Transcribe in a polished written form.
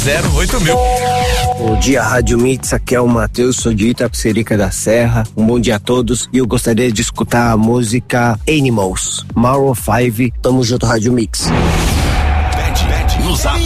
8080. Bom dia, Rádio Mix, aqui é o Matheus, sou de Itapecerica da Serra. Um bom dia a todos e eu gostaria de escutar a música Animals, Maroon 5, tamo junto, Rádio Mix. No Zap.